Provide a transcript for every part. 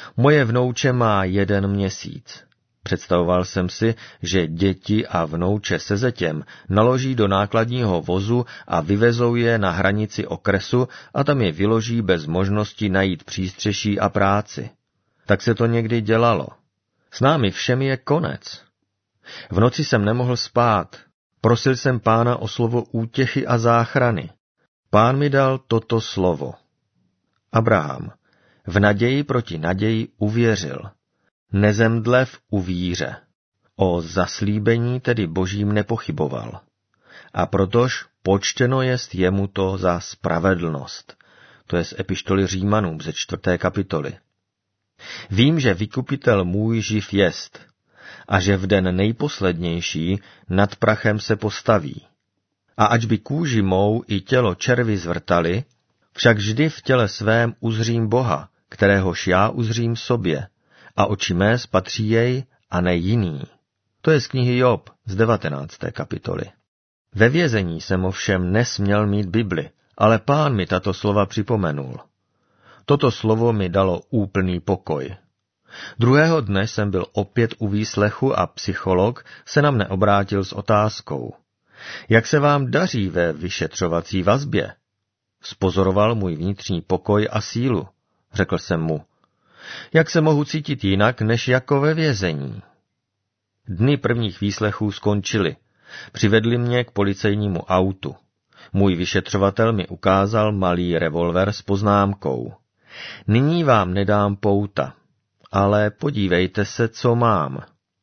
Moje vnouče má 1 měsíc. Představoval jsem si, že děti a vnouče se zetěm naloží do nákladního vozu a vyvezou je na hranici okresu a tam je vyloží bez možnosti najít přístřeší a práci. Tak se to někdy dělalo. S námi všemi je konec. V noci jsem nemohl spát. Prosil jsem Pána o slovo útěchy a záchrany. Pán mi dal toto slovo. Abraham v naději proti naději uvěřil. Nezemdlev u víře. O zaslíbení tedy Božím nepochyboval. A protož počteno jest jemu to za spravedlnost. To je z epištoly Římanům ze 4. kapitoly. Vím, že vykupitel můj živ jest a že v den nejposlednější nad prachem se postaví. A ač by kůži mou i tělo červy zvrtali, však vždy v těle svém uzřím Boha, kteréhož já uzřím sobě, a oči mé spatří jej a ne jiný. To je z knihy Job z 19. kapitoly. Ve vězení jsem ovšem nesměl mít Bibli, ale Pán mi tato slova připomenul. Toto slovo mi dalo úplný pokoj. Druhého dne jsem byl opět u výslechu a psycholog se na mne obrátil s otázkou. Jak se vám daří ve vyšetřovací vazbě? Spozoroval můj vnitřní pokoj a sílu. Řekl jsem mu. Jak se mohu cítit jinak, než jako ve vězení? Dny prvních výslechů skončily. Přivedli mě k policejnímu autu. Můj vyšetřovatel mi ukázal malý revolver s poznámkou. Nyní vám nedám pouta, ale podívejte se, co mám.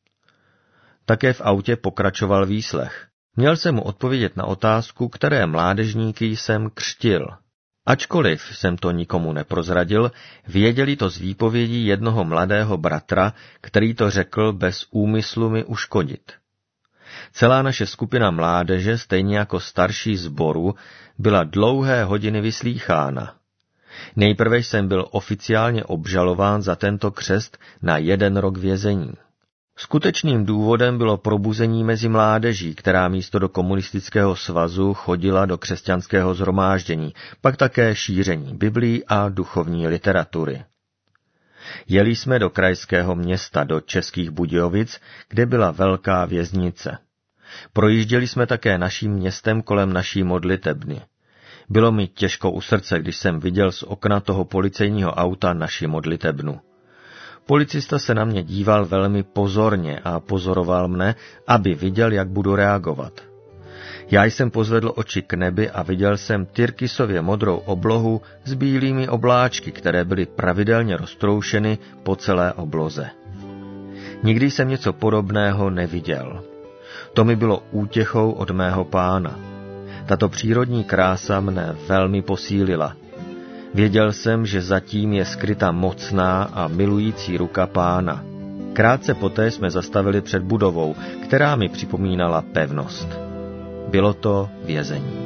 Také v autě pokračoval výslech. Měl jsem mu odpovědět na otázku, které mládežníky jsem křtil. Ačkoliv jsem to nikomu neprozradil, věděli to z výpovědí jednoho mladého bratra, který to řekl bez úmyslu mi uškodit. Celá naše skupina mládeže, stejně jako starší sboru, byla dlouhé hodiny vyslýchána. Nejprve jsem byl oficiálně obžalován za tento křest na 1 rok vězení. Skutečným důvodem bylo probuzení mezi mládeží, která místo do komunistického svazu chodila do křesťanského shromáždění, pak také šíření Biblí a duchovní literatury. Jeli jsme do krajského města, do Českých Budějovic, kde byla velká věznice. Projížděli jsme také naším městem kolem naší modlitebny. Bylo mi těžko u srdce, když jsem viděl z okna toho policejního auta naši modlitebnu. Policista se na mě díval velmi pozorně a pozoroval mne, aby viděl, jak budu reagovat. Já jsem pozvedl oči k nebi a viděl jsem tyrkysově modrou oblohu s bílými obláčky, které byly pravidelně roztroušeny po celé obloze. Nikdy jsem něco podobného neviděl. To mi bylo útěchou od mého Pána. Tato přírodní krása mne velmi posílila. Věděl jsem, že zatím je skryta mocná a milující ruka Pána. Krátce poté jsme zastavili před budovou, která mi připomínala pevnost. Bylo to vězení.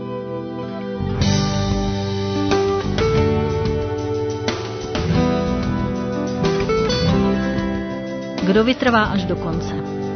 Kdo vytrvá až do konce?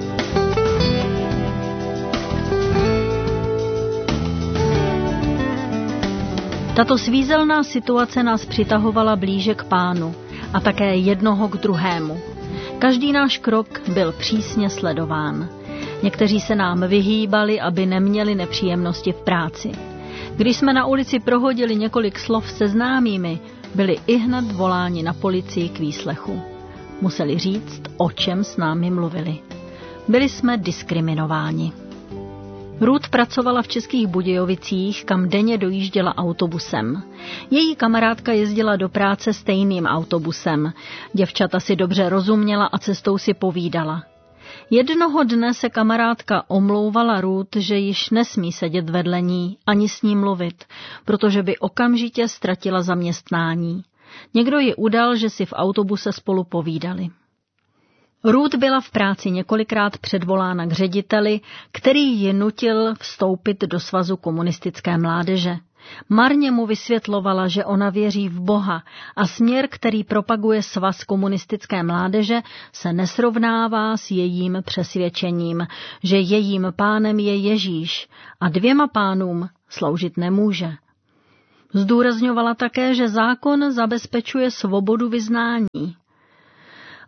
Tato svízelná situace nás přitahovala blíže k Pánu a také jednoho k druhému. Každý náš krok byl přísně sledován. Někteří se nám vyhýbali, aby neměli nepříjemnosti v práci. Když jsme na ulici prohodili několik slov se známými, byli ihned voláni na policii k výslechu. Museli říct, o čem s námi mluvili. Byli jsme diskriminováni. Ruth pracovala v Českých Budějovicích, kam denně dojížděla autobusem. Její kamarádka jezdila do práce stejným autobusem. Děvčata si dobře rozuměla a cestou si povídala. Jednoho dne se kamarádka omlouvala Ruth, že již nesmí sedět vedle ní ani s ní mluvit, protože by okamžitě ztratila zaměstnání. Někdo ji udal, že si v autobuse spolu povídali. Ruth byla v práci několikrát předvolána k řediteli, který ji nutil vstoupit do svazu komunistické mládeže. Marně mu vysvětlovala, že ona věří v Boha a směr, který propaguje svaz komunistické mládeže, se nesrovnává s jejím přesvědčením, že jejím pánem je Ježíš a 2 pánům sloužit nemůže. Zdůrazňovala také, že zákon zabezpečuje svobodu vyznání.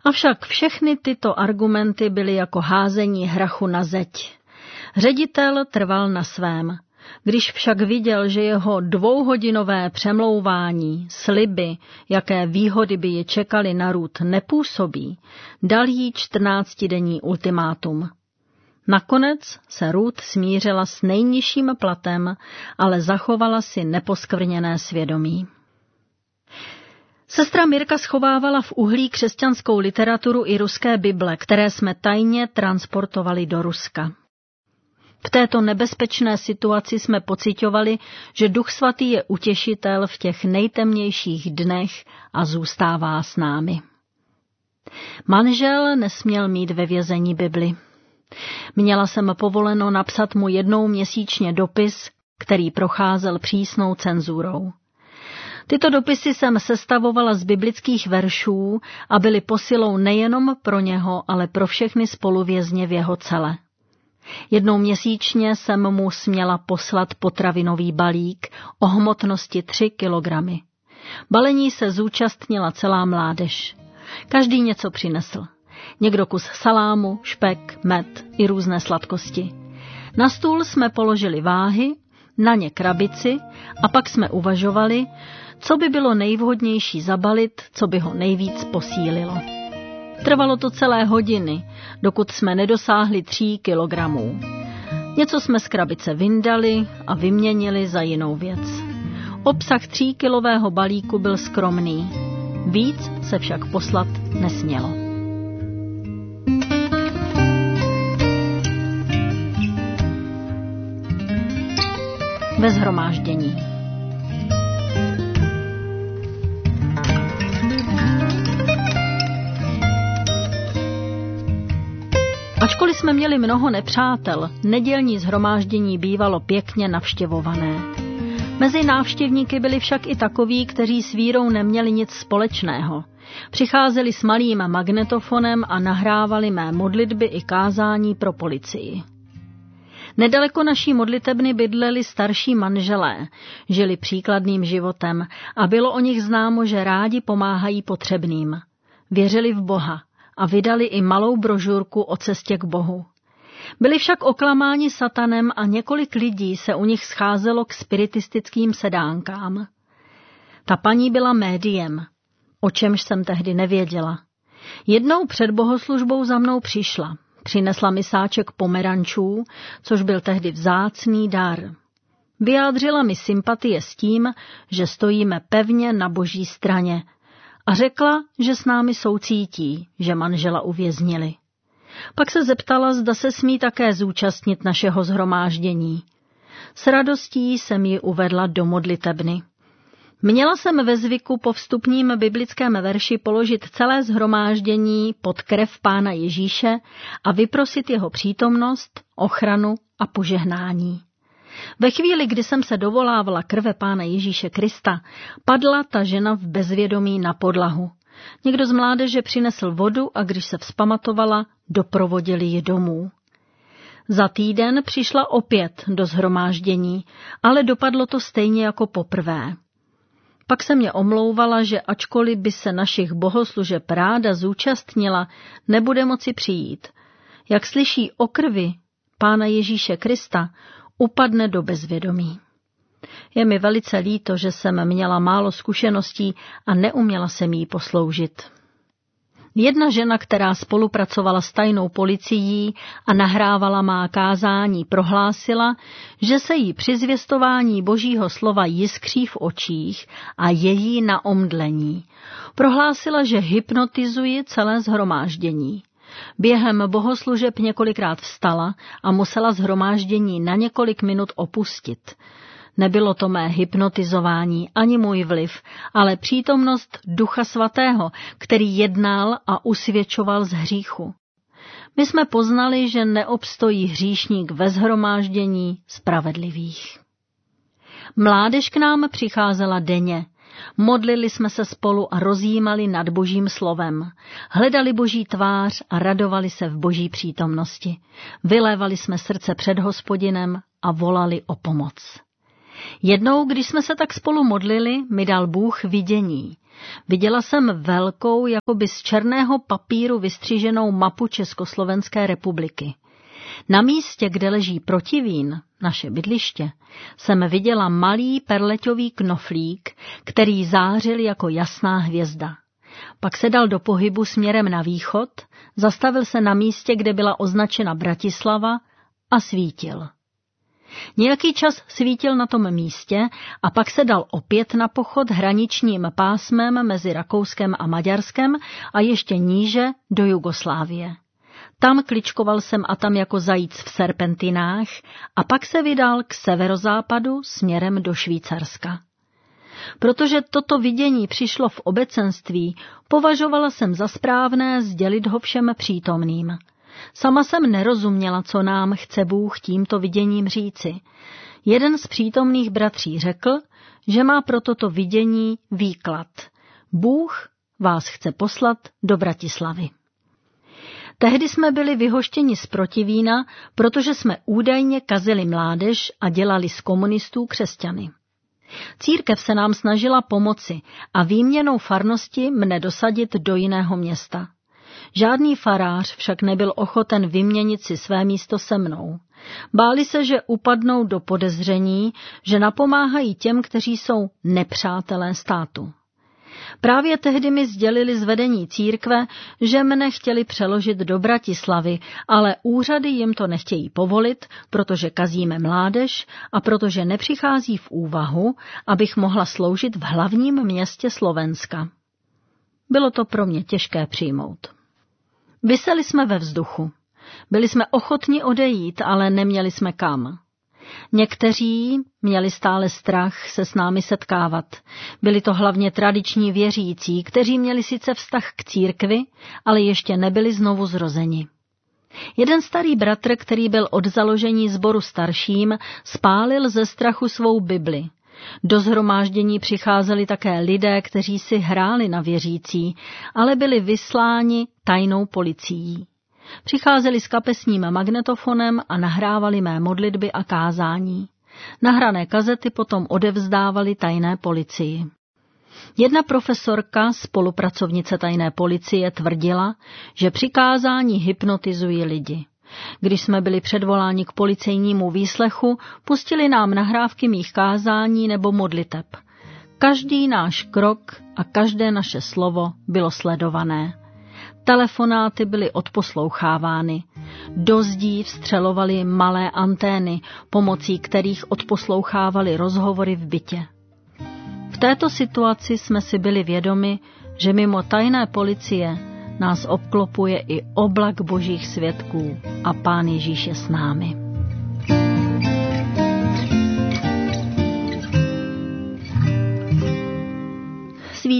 Avšak všechny tyto argumenty byly jako házení hrachu na zeď. Ředitel trval na svém. Když však viděl, že jeho 2hodinové přemlouvání, sliby, jaké výhody by je čekaly na Ruth, nepůsobí, dal jí 14denní ultimátum. Nakonec se Ruth smířila s nejnižším platem, ale zachovala si neposkvrněné svědomí. Sestra Mirka schovávala v uhlí křesťanskou literaturu i ruské Bible, které jsme tajně transportovali do Ruska. V této nebezpečné situaci jsme pociťovali, že Duch Svatý je utěšitel v těch nejtemnějších dnech a zůstává s námi. Manžel nesměl mít ve vězení Bibli. Měla jsem povoleno napsat mu 1 měsíčně dopis, který procházel přísnou cenzurou. Tyto dopisy jsem sestavovala z biblických veršů a byly posilou nejenom pro něho, ale pro všechny spoluvězně v jeho cele. 1 měsíčně jsem mu směla poslat potravinový balík o hmotnosti 3 kilogramy. Balení se zúčastnila celá mládež. Každý něco přinesl. Někdo kus salámu, špek, med i různé sladkosti. Na stůl jsme položili váhy, na ně krabici a pak jsme uvažovali, co by bylo nejvhodnější zabalit, co by ho nejvíc posílilo. Trvalo to celé hodiny, dokud jsme nedosáhli 3 kilogramů. Něco jsme z krabice vyndali a vyměnili za jinou věc. Obsah 3kilového balíku byl skromný. Víc se však poslat nesmělo. Ve shromáždění. Ačkoliv jsme měli mnoho nepřátel, nedělní shromáždění bývalo pěkně navštěvované. Mezi návštěvníky byli však i takoví, kteří s vírou neměli nic společného. Přicházeli s malým magnetofonem a nahrávali mé modlitby i kázání pro policii. Nedaleko naší modlitebny bydleli starší manželé, žili příkladným životem a bylo o nich známo, že rádi pomáhají potřebným. Věřili v Boha a vydali i malou brožurku o cestě k Bohu. Byli však oklamáni satanem a několik lidí se u nich scházelo k spiritistickým sedánkám. Ta paní byla médiem, o čemž jsem tehdy nevěděla. Jednou před bohoslužbou za mnou přišla. Přinesla mi sáček pomerančů, což byl tehdy vzácný dar. Vyjádřila mi sympatie s tím, že stojíme pevně na Boží straně a řekla, že s námi soucítí, že manžela uvěznili. Pak se zeptala, zda se smí také zúčastnit našeho shromáždění. S radostí jsem ji uvedla do modlitebny. Měla jsem ve zvyku po vstupním biblickém verši položit celé shromáždění pod krev Pána Ježíše a vyprosit jeho přítomnost, ochranu a požehnání. Ve chvíli, kdy jsem se dovolávala krve Pána Ježíše Krista, padla ta žena v bezvědomí na podlahu. Někdo z mládeže přinesl vodu a když se vzpamatovala, doprovodili ji domů. Za týden přišla opět do shromáždění, ale dopadlo to stejně jako poprvé. Pak se mě omlouvala, že ačkoliv by se našich bohoslužeb ráda zúčastnila, nebude moci přijít. Jak slyší o krvi Pána Ježíše Krista, upadne do bezvědomí. Je mi velice líto, že jsem měla málo zkušeností a neuměla jsem jí posloužit. Jedna žena, která spolupracovala s tajnou policií a nahrávala má kázání, prohlásila, že se jí při zvěstování Božího slova jiskří v očích a je jí na omdlení. Prohlásila, že hypnotizuje celé shromáždění. Během bohoslužeb několikrát vstala a musela shromáždění na několik minut opustit. Nebylo to mé hypnotizování ani můj vliv, ale přítomnost Ducha Svatého, který jednal a usvědčoval z hříchu. My jsme poznali, že neobstojí hříšník ve shromáždění spravedlivých. Mládež k nám přicházela denně. Modlili jsme se spolu a rozjímali nad Božím slovem. Hledali Boží tvář a radovali se v Boží přítomnosti. Vylévali jsme srdce před Hospodinem a volali o pomoc. Jednou, když jsme se tak spolu modlili, mi dal Bůh vidění. Viděla jsem velkou, jakoby z černého papíru vystřiženou mapu Československé republiky. Na místě, kde leží Protivín, naše bydliště, jsem viděla malý perleťový knoflík, který zářil jako jasná hvězda. Pak se dal do pohybu směrem na východ, zastavil se na místě, kde byla označena Bratislava a svítil. Nějaký čas svítil na tom místě a pak se dal opět na pochod hraničním pásmem mezi Rakouskem a Maďarskem a ještě níže do Jugoslávie. Tam kličkoval jsem a tam jako zajíc v serpentinách a pak se vydal k severozápadu směrem do Švýcarska. Protože toto vidění přišlo v obecenství, považovala jsem za správné sdělit ho všem přítomným. Sama jsem nerozuměla, co nám chce Bůh tímto viděním říci. Jeden z přítomných bratří řekl, že má pro toto vidění výklad. Bůh vás chce poslat do Bratislavy. Tehdy jsme byli vyhoštěni z Protivína, protože jsme údajně kazili mládež a dělali z komunistů křesťany. Církev se nám snažila pomoci a výměnou farnosti mne dosadit do jiného města. Žádný farář však nebyl ochoten vyměnit si své místo se mnou. Báli se, že upadnou do podezření, že napomáhají těm, kteří jsou nepřátelé státu. Právě tehdy mi sdělili z vedení církve, že mne chtěli přeložit do Bratislavy, ale úřady jim to nechtějí povolit, protože kazíme mládež a protože nepřichází v úvahu, abych mohla sloužit v hlavním městě Slovenska. Bylo to pro mě těžké přijmout. Viseli jsme ve vzduchu. Byli jsme ochotni odejít, ale neměli jsme kam. Někteří měli stále strach se s námi setkávat. Byli to hlavně tradiční věřící, kteří měli sice vztah k církvi, ale ještě nebyli znovu zrozeni. Jeden starý bratr, který byl od založení sboru starším, spálil ze strachu svou Bibli. Do shromáždění přicházeli také lidé, kteří si hráli na věřící, ale byli vysláni tajnou policií. Přicházeli s kapesním magnetofonem a nahrávali mé modlitby a kázání. Nahrané kazety potom odevzdávali tajné policii. Jedna profesorka, spolupracovnice tajné policie, tvrdila, že při kázání hypnotizují lidi. Když jsme byli předvoláni k policejnímu výslechu, pustili nám nahrávky mých kázání nebo modliteb. Každý náš krok a každé naše slovo bylo sledované. Telefonáty byly odposlouchávány. Do zdí vstřelovaly malé antény, pomocí kterých odposlouchávali rozhovory v bytě. V této situaci jsme si byli vědomi, že mimo tajné policie nás obklopuje i oblak božích svědků a Pán Ježíš je s námi.